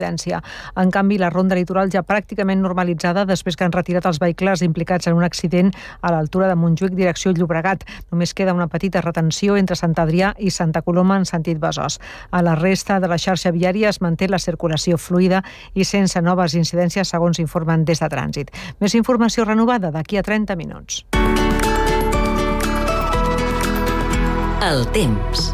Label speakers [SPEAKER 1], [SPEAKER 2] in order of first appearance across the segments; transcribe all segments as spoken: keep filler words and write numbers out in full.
[SPEAKER 1] En canvi, la ronda litoral ja pràcticament normalitzada després que han retirat els vehicles implicats en un accident a l'altura de Montjuïc, direcció Llobregat. Només queda una petita retenció entre Sant Adrià i Santa Coloma en sentit Besòs. A la resta de la xarxa viària es manté la circulació fluida i sense noves incidències, segons informen des de Trànsit. Més informació renovada d'aquí a trenta minuts.
[SPEAKER 2] El temps.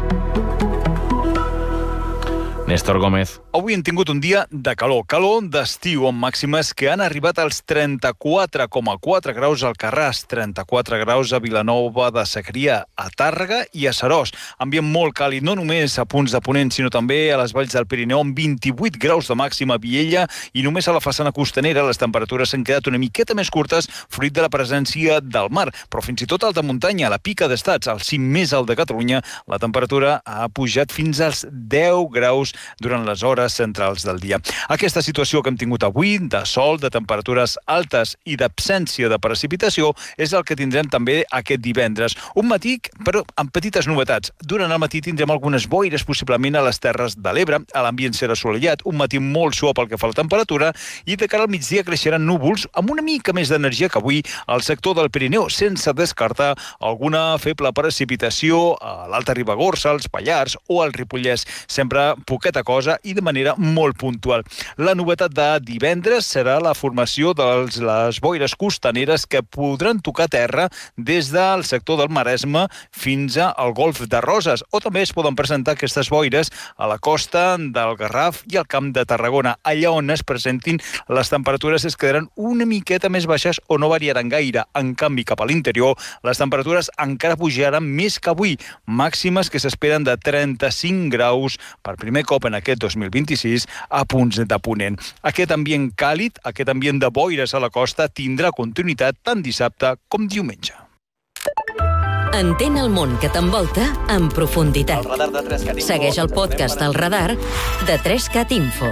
[SPEAKER 3] Néstor Gómez.
[SPEAKER 4] Avui hem tingut un dia de calor, calor d'estiu, amb màximes que han arribat als trenta-quatre coma quatre graus al Carràs, trenta-quatre graus a Vilanova de Segrià, a Tàrrega i a Seròs. Ambient molt càlid, no només a punts de Ponent, sinó també a les valls del Pirineu, amb vint-i-vuit graus de màxima a Viella, i només a la façana costanera les temperatures s'han quedat una miqueta més curtes, fruit de la presència del mar. Però fins i tot a alta muntanya, a la Pica d'Estats, al cim més alt de Catalunya, la temperatura ha pujat fins als deu graus durant les hores centrals del dia. Aquesta situació que hem tingut avui, de sol, de temperatures altes i d'absència de precipitació, és el que tindrem també aquest divendres. Un matí, però amb petites novetats. Durant el matí tindrem algunes boires, possiblement a les Terres de l'Ebre. A l'ambient serà assolellat, un matí molt suau pel que fa a la temperatura, i de cara al migdia creixeran núvols amb una mica més d'energia que avui al sector del Pirineu, sense descartar alguna feble precipitació a l'Alta Ribagorça, als Pallars o al Ripollès. Sempre poqueta cosa i de manera molt puntual. La novetat de divendres serà la formació de les boires costaneres que podran tocar terra des del sector del Maresme fins al Golf de Roses, o també es poden presentar aquestes boires a la costa del Garraf i al Camp de Tarragona. Allà on es presentin, les temperatures es quedaran una miqueta més baixes o no variaran gaire. En canvi, cap a l'interior, les temperatures encara pujaran més que avui, màximes que s'esperen de trenta-cinc graus per primer cop en aquest dos mil vint-i-sis a punts de Ponent. Aquest ambient càlid, aquest ambient de boires a la costa tindrà continuïtat tant dissabte com diumenge.
[SPEAKER 2] Entén el món que t'envolta en profunditat.
[SPEAKER 5] El radar de tres cat Info.
[SPEAKER 2] Segueix el podcast El Radar de tres cat Info.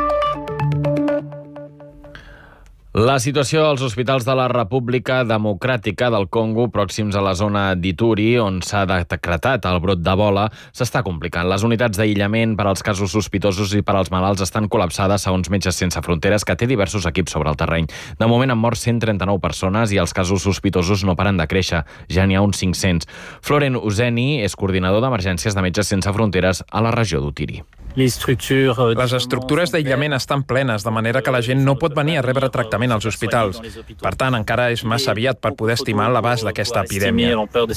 [SPEAKER 3] La situació als hospitals de la República Democràtica del Congo, pròxims a la zona d'Ituri, on s'ha decretat el brot d'Ebola, s'està complicant. Les unitats d'aïllament per als casos sospitosos i per als malalts estan col·lapsades, segons Metges Sense Fronteres, que té diversos equips sobre el terreny. De moment han mort cent trenta-nou persones i els casos sospitosos no paren de créixer. Ja n'hi ha uns cinc-cents. Floren Useni és coordinador d'emergències de Metges Sense Fronteres a la regió d'Ituri.
[SPEAKER 6] Les estructures d'aïllament estan plenes, de manera que la gent no pot venir a rebre tractament als hospitals. Per tant, encara és massa aviat per poder estimar l'abast d'aquesta epidèmia.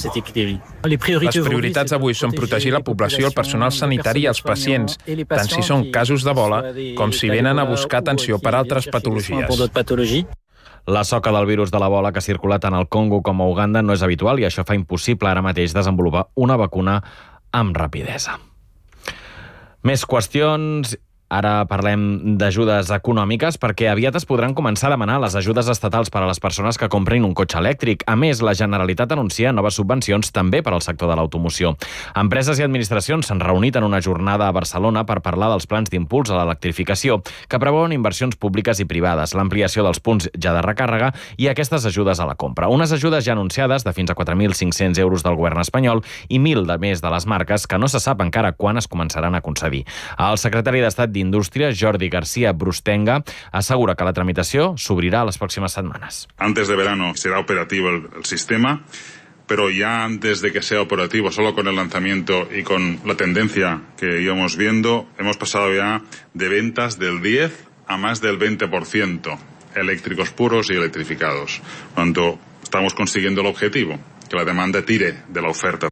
[SPEAKER 6] Les prioritats avui són protegir la població, el personal sanitari i els pacients, tant si són casos d'Ebola com si venen a buscar atenció per altres patologies.
[SPEAKER 3] La soca del virus de l'Ebola que circula tant al Congo com a Uganda no és habitual i això fa impossible ara mateix desenvolupar una vacuna amb rapidesa. Més qüestions. Ara parlem d'ajudes econòmiques perquè aviat es podran començar a demanar les ajudes estatals per a les persones que comprin un cotxe elèctric. A més, la Generalitat anuncia noves subvencions també per al sector de l'automoció. Empreses i administracions s'han reunit en una jornada a Barcelona per parlar dels plans d'impuls a l'electrificació que preveuen inversions públiques i privades, l'ampliació dels punts ja de recàrrega i aquestes ajudes a la compra. Unes ajudes ja anunciades de fins a quatre mil cinc-cents euros del govern espanyol i mil de més de les marques que no se sap encara quan es començaran a concedir. El secretari d'Estat d'Indústria, Jordi García Brustenga, asegura que la tramitació s'obrirà a les pròximes setmanes.
[SPEAKER 7] Antes de verano será operativo el, el sistema, pero ya antes de que sea operativo, solo con el lanzamiento y con la tendencia que íbamos viendo, hemos pasado ya de ventas del diez a más del veinte por ciento eléctricos puros y electrificados. Por lo tanto, estamos consiguiendo el objetivo, que la demanda tire de la oferta.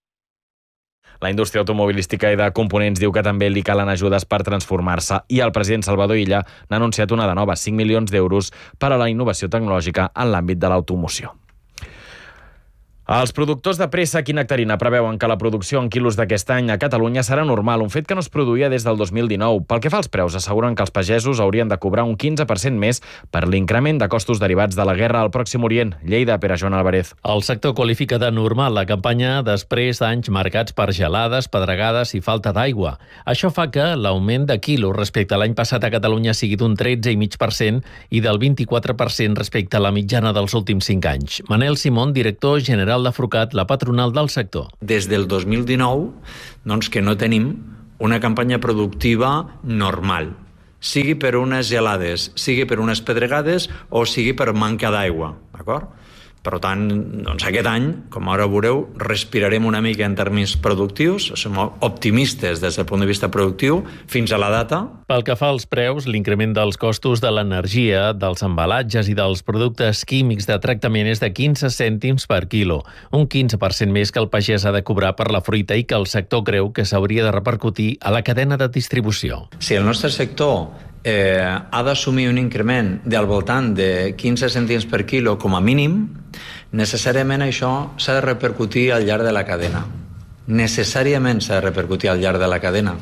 [SPEAKER 3] La indústria automobilística i de components diu que també li calen ajudes per transformar-se i el president Salvador Illa n'ha anunciat una de nova, cinc milions d'euros per a la innovació tecnològica en l'àmbit de l'automoció. Els productors de préssec i nectarina preveuen que la producció en quilos d'aquest any a Catalunya serà normal, un fet que no es produïa des del dos mil dinou. Pel que fa als preus, asseguren que els pagesos haurien de cobrar un quinze per cent més per l'increment de costos derivats de la guerra al Pròxim Orient. Lleida, Pere Joan Alvarez.
[SPEAKER 8] El sector qualifica de normal la campanya després d'anys marcats per gelades, pedregades i falta d'aigua. Això fa que l'augment de quilos respecte a l'any passat a Catalunya sigui d'un tretze coma cinc per cent i del vint-i-quatre per cent respecte a la mitjana dels últims cinc anys. Manel Simón, director general de Frucat, la patronal del sector.
[SPEAKER 9] Des del dos mil dinou, doncs que no tenim una campanya productiva normal,
[SPEAKER 5] sigui per unes gelades, sigui per unes pedregades o sigui per manca d'aigua, d'acord? Per tant, doncs aquest any, com ara veureu, respirarem una mica en termes productius, som optimistes des del punt de vista productiu fins a la data.
[SPEAKER 8] Pel que fa als preus, l'increment dels costos de l'energia, dels embalatges i dels productes químics de tractament és de quinze cèntims per quilo, un quinze per cent més que el pagès ha de cobrar per la fruita i que el sector creu que s'hauria de repercutir a la cadena de distribució.
[SPEAKER 5] Si el nostre sector eh, ha d'assumir un increment del voltant de quinze cèntims per quilo com a mínim, necessàriament això s'ha de repercutir al llarg de la cadena. Necessàriament s'ha de repercutir al llarg de la cadena.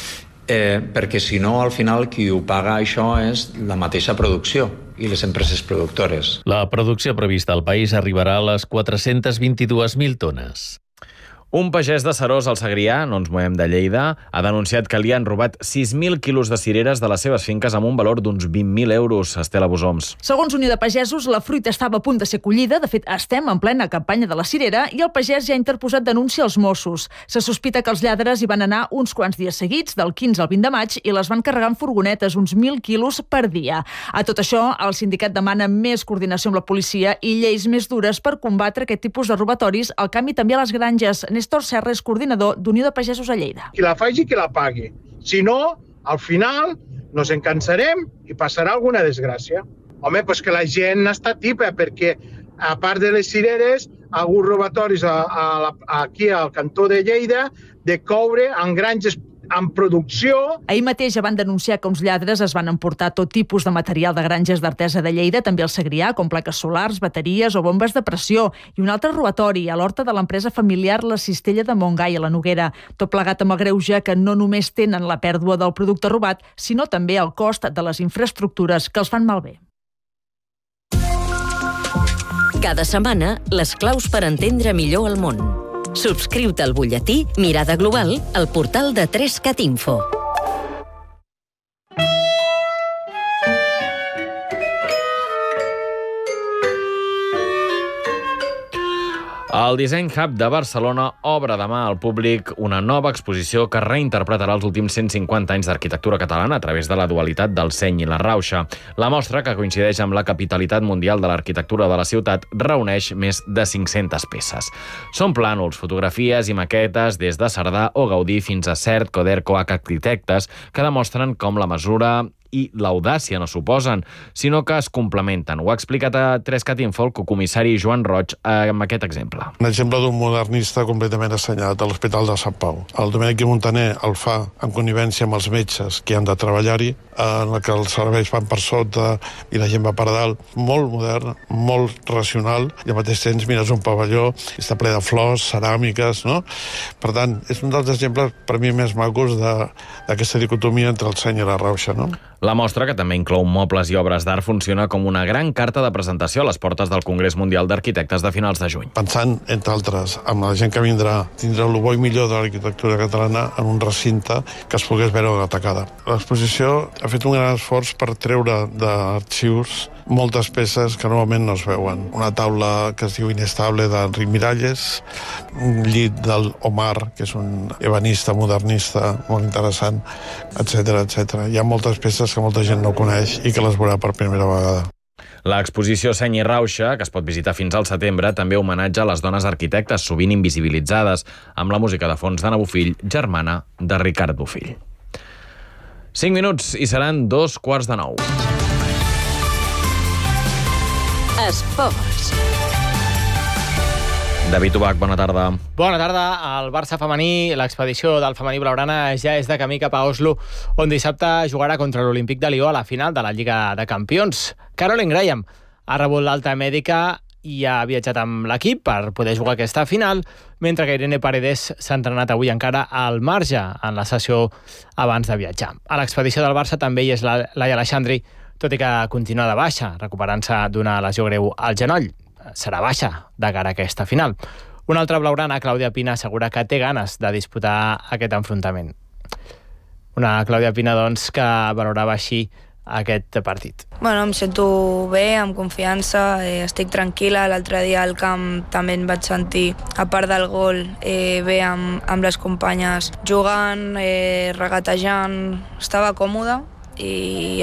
[SPEAKER 5] Eh, perquè si no, al final, qui ho paga això és la mateixa producció i les empreses productores.
[SPEAKER 8] La producció prevista al país arribarà a les quatre-centes vint-i-dues mil tones.
[SPEAKER 3] Un pagès de Serós, al Segrià, no ens movem de Lleida, ha denunciat que li han robat sis mil quilos de cireres de les seves finques amb un valor d'uns vint mil euros. Estela Bosoms.
[SPEAKER 9] Segons Unió de Pagesos, la fruita estava a punt de ser collida. De fet, estem en plena campanya de la cirera i el pagès ja ha interposat denúncia als Mossos. Se sospita que els lladres hi van anar uns quants dies seguits, del quinze al vint de maig, i les van carregar en furgonetes, uns mil quilos per dia. A tot això, el sindicat demana més coordinació amb la policia i lleis més dures per combatre aquest tipus de robatoris, al canvi també a les granges. Néstor Serra és coordinador d'Unió de Pagesos a Lleida.
[SPEAKER 10] Qui la faci, qui la pagui. Si no, al final nos encansarem i passarà alguna desgràcia. Home, doncs que la gent està tipa, perquè a part de les cireres, ha hagut robatoris a, a, a, aquí al cantó de Lleida de coure en granges en producció.
[SPEAKER 9] Ahir mateix ja van denunciar que uns lladres es van emportar tot tipus de material de granges d'Artesa de Lleida, també al Segrià, com plaques solars, bateries o bombes de pressió. I un altre robatori a l'horta de l'empresa familiar La Cistella de Montgai, a la Noguera. Tot plegat amb el greuge que no només tenen la pèrdua del producte robat, sinó també el cost de les infraestructures que els fan malbé.
[SPEAKER 2] Cada setmana, les claus per entendre millor el món. Subscriu-te al butlletí Mirada Global al portal de tres cat info.
[SPEAKER 3] El Design Hub de Barcelona obre demà al públic una nova exposició que reinterpretarà els últims cent cinquanta anys d'arquitectura catalana a través de la dualitat del seny i la rauxa. La mostra, que coincideix amb la capitalitat mundial de l'arquitectura de la ciutat, reuneix més de cinc-centes peces. Són plànols, fotografies i maquetes des de Cerdà o Gaudí fins a Cert, Coderco, H Arquitectes, que demostren com la mesura i l'audàcia no s'oposen, sinó que es complementen. Ho ha explicat a tres cat info el cocomissari Joan Roig amb aquest exemple.
[SPEAKER 11] Un exemple d'un modernista completament assenyalat a l'Hospital de Sant Pau. El Domènec i Montaner el fa en connivència amb els metges que han de treballar-hi, en el que els serveis van per sota i la gent va per dalt. Molt modern, molt racional, i al mateix temps mires un pavelló, està ple de flors, ceràmiques, no? Per tant, és un dels exemples per mi més macos d'aquesta dicotomia entre el seny i la rauxa, no?
[SPEAKER 3] La mostra, que també inclou mobles i obres d'art, funciona com una gran carta de presentació a les portes del Congrés Mundial d'Arquitectes de finals de juny.
[SPEAKER 11] Pensant, entre altres, amb la gent que vindrà, tindrà el bo i millor de l'arquitectura catalana en un recinte que es pogués veure atacada. L'exposició ha fet un gran esforç per treure d'arxius moltes peces que normalment no es veuen. Una taula que es diu Inestable d'Enric Miralles, un llit del Omar, que és un ebanista modernista molt interessant, etcètera, etcètera. Hi ha moltes peces que molta gent no coneix i que les veurà per primera vegada.
[SPEAKER 3] L'exposició Seny i Rauxa, que es pot visitar fins al setembre, també homenatja a les dones arquitectes, sovint invisibilitzades, amb la música de fons d'Anna Bofill, germana de Ricard Bofill. Cinc minuts i seran dos quarts de nou.
[SPEAKER 2] Esports.
[SPEAKER 3] David Ubach, bona tarda.
[SPEAKER 12] Bona tarda. El Barça femení, l'expedició del femení blaugrana ja és de camí cap a Oslo, on dissabte jugarà contra l'Olímpic de Lió a la final de la Lliga de Campions. Caroline Graham ha rebut l'alta mèdica i ha viatjat amb l'equip per poder jugar aquesta final, mentre que Irene Paredes s'ha entrenat avui encara al marge en la sessió abans de viatjar. A l'expedició del Barça també hi és la Laia Aleixandri, tot i que continua de baixa, recuperant-se d'una lesió greu al genoll. Serà baixa de cara a aquesta final. Una altra blaugrana, Clàudia Pina, assegura que té ganes de disputar aquest enfrontament. Una Clàudia Pina, doncs, que valorava així aquest partit.
[SPEAKER 13] Bueno, em sento bé, amb confiança, eh, estic tranquil·la. L'altre dia al camp també em vaig sentir, a part del gol, eh, bé amb, amb les companyes jugant, eh, regatejant. Estava còmoda i